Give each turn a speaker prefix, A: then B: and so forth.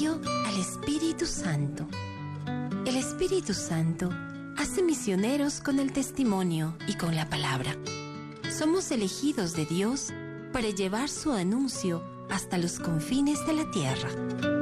A: Pido al Espíritu Santo. El Espíritu Santo hace misioneros con el testimonio y con la palabra. Somos elegidos de Dios para llevar su anuncio hasta los confines de la tierra.